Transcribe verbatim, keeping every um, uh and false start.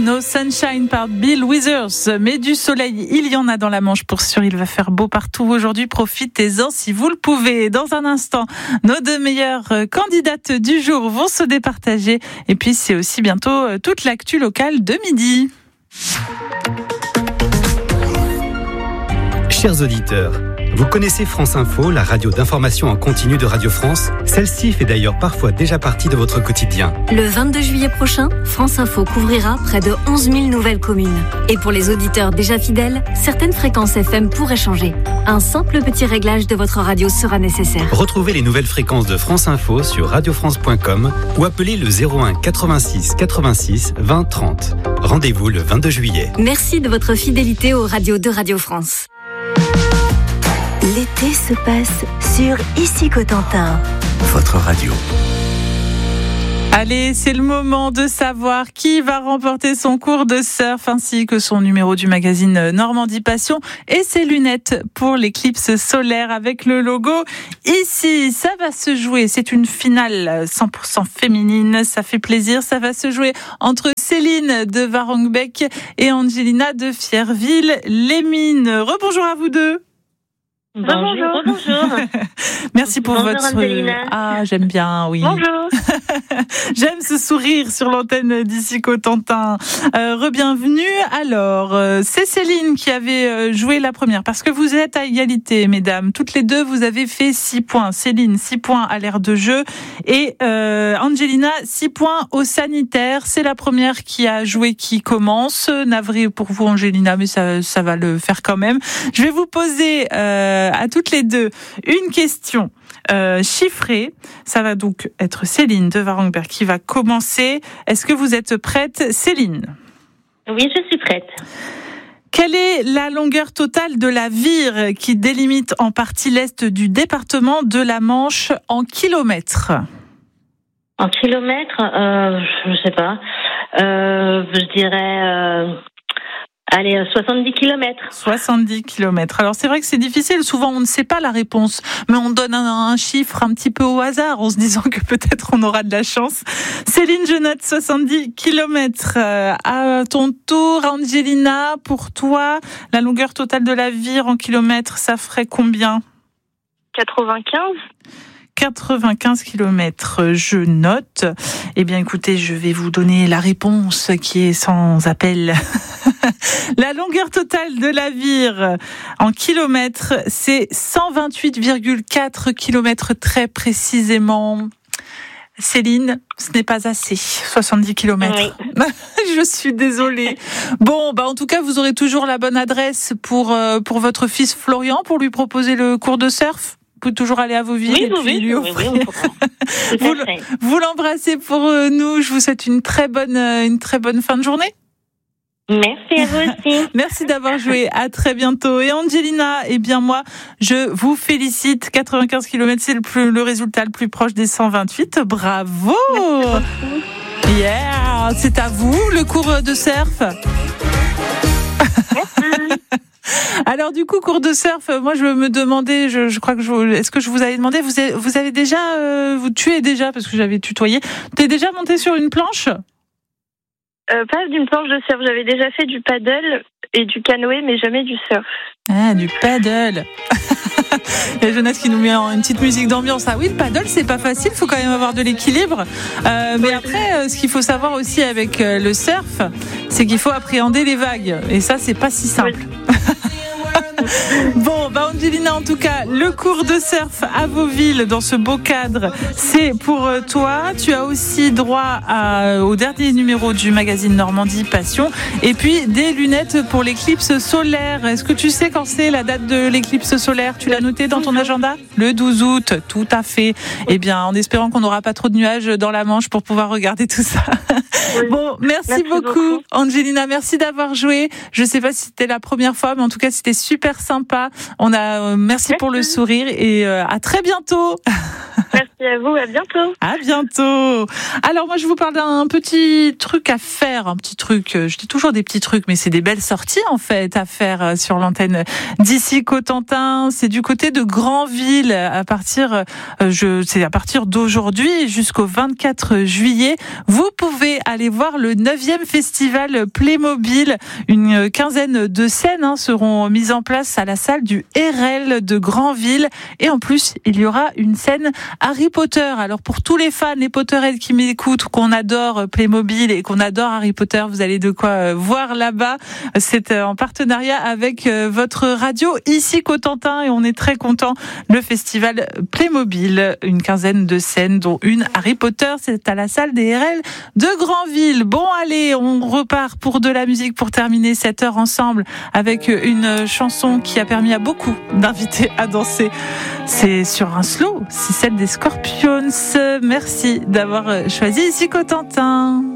No Sunshine par Bill Withers. Mais du soleil, il y en a dans la Manche pour sûr. Il va faire beau partout aujourd'hui. Profitez-en si vous le pouvez. Dans un instant, nos deux meilleures candidates du jour vont se départager. Et puis, c'est aussi bientôt toute l'actu locale de midi. Chers auditeurs, vous connaissez France Info, la radio d'information en continu de Radio France? Celle-ci fait d'ailleurs parfois déjà partie de votre quotidien. Le vingt-deux juillet prochain, France Info couvrira près de onze mille nouvelles communes. Et pour les auditeurs déjà fidèles, certaines fréquences F M pourraient changer. Un simple petit réglage de votre radio sera nécessaire. Retrouvez les nouvelles fréquences de France Info sur radio france point com ou appelez le zéro un quatre-vingt-six quatre-vingt-six vingt trente. Rendez-vous le vingt-deux juillet. Merci de votre fidélité aux radios de Radio France. L'été se passe sur Ici Cotentin. Votre radio. Allez, c'est le moment de savoir qui va remporter son cours de surf ainsi que son numéro du magazine Normandie Passion et ses lunettes pour l'éclipse solaire avec le logo ici. Ça va se jouer, c'est une finale cent pour cent féminine, ça fait plaisir. Ça va se jouer entre Céline de Varongbeck et Angelina de Fierville-les-Mines. Rebonjour à vous deux. Bonjour, bonjour. Merci pour bonjour votre... Angelina. Ah, j'aime bien, oui. Bonjour. J'aime ce sourire sur l'antenne d'Ici Cotentin. Euh, Re-bienvenue. Alors, euh, c'est Céline qui avait joué la première, parce que vous êtes à égalité, mesdames. Toutes les deux, vous avez fait six points. Céline, six points à l'aire de jeu. Et euh, Angelina, six points au sanitaire. C'est la première qui a joué qui commence. Navré pour vous, Angelina, mais ça, ça va le faire quand même. Je vais vous poser... Euh, à toutes les deux une question euh, chiffrée. Ça va donc être Céline de Varongberg qui va commencer. Est-ce que vous êtes prête, Céline? Oui, je suis prête. Quelle est la longueur totale de la Vire qui délimite en partie l'est du département de la Manche en kilomètres? En kilomètres, euh, je ne sais pas. Euh, je dirais... Euh... Allez, soixante-dix kilomètres. soixante-dix kilomètres. Alors, c'est vrai que c'est difficile. Souvent, on ne sait pas la réponse, mais on donne un, un chiffre un petit peu au hasard en se disant que peut-être on aura de la chance. Céline, je note soixante-dix kilomètres. Euh, à ton tour, Angelina, pour toi, la longueur totale de la Vire en kilomètres, ça ferait combien? quatre-vingt-quinze. quatre-vingt-quinze kilomètres, je note. Eh bien, écoutez, je vais vous donner la réponse qui est sans appel. La longueur totale de la Vire en kilomètres, c'est cent vingt-huit virgule quatre kilomètres très précisément. Céline, ce n'est pas assez, soixante-dix kilomètres. Oui. Je suis désolée. Bon, bah en tout cas, vous aurez toujours la bonne adresse pour euh, pour votre fils Florian pour lui proposer le cours de surf. Vous pouvez toujours aller à vos villes oui, et puis oui, lui oui, offrir. oui, oui, vous, vous l'embrassez pour nous. Je vous souhaite une très bonne une très bonne fin de journée. Merci à vous aussi. Merci d'avoir joué. À très bientôt. Et Angelina, eh bien moi, je vous félicite. quatre-vingt-quinze kilomètres, c'est le, plus, le résultat le plus proche des cent vingt-huit. Bravo. Yeah, c'est à vous le cours de surf. Alors du coup, cours de surf, moi je me demandais, je, je crois que je, est-ce que je vous avais demandé, vous avez, vous avez déjà, euh, vous tuez déjà parce que j'avais tutoyé. T'es déjà monté sur une planche? Euh, pas d'une planche de surf, j'avais déjà fait du paddle et du canoë, mais jamais du surf. Ah, du paddle. Il y a Jonas qui nous met une petite musique d'ambiance. Ah oui, le paddle, c'est pas facile, il faut quand même avoir de l'équilibre. Euh, mais après, ce qu'il faut savoir aussi avec le surf, c'est qu'il faut appréhender les vagues. Et ça, c'est pas si simple. Oui. Bon, bah Angelina, en tout cas, le cours de surf à Vauville dans ce beau cadre, c'est pour toi. Tu as aussi droit à, au dernier numéro du magazine Normandie Passion et puis des lunettes pour l'éclipse solaire. Est-ce que tu sais quand c'est la date de l'éclipse solaire? Tu l'as noté dans ton agenda? Le douze août, tout à fait. Eh bien, en espérant qu'on n'aura pas trop de nuages dans la Manche pour pouvoir regarder tout ça. Oui. Bon, merci, merci beaucoup, beaucoup, Angelina. Merci d'avoir joué. Je sais pas si c'était la première fois, mais en tout cas, c'était super sympa. On a, euh, merci, merci pour le sourire et euh, à très bientôt. Merci. Merci à vous, à bientôt. À bientôt. Alors moi je vous parle d'un petit truc à faire, un petit truc, je dis toujours des petits trucs, mais c'est des belles sorties en fait à faire sur l'antenne d'ici Cotentin. C'est du côté de Granville à partir, je, c'est à partir d'aujourd'hui jusqu'au vingt-quatre juillet. Vous pouvez aller voir le neuvième festival Playmobil. Une quinzaine de scènes hein, seront mises en place à la salle du R L de Granville. Et en plus, il y aura une scène Harry Potter. Alors pour tous les fans, les Potterheads qui m'écoutent, qu'on adore Playmobil et qu'on adore Harry Potter, vous allez de quoi voir là-bas. C'est en partenariat avec votre radio ici Cotentin et on est très content. Le festival Playmobil, une quinzaine de scènes dont une Harry Potter, c'est à la salle des R L de Granville. Bon allez, on repart pour de la musique pour terminer cette heure ensemble avec une chanson qui a permis à beaucoup d'invités à danser. C'est sur un slow, c'est celle des Scorpions. Merci d'avoir choisi ici Cotentin.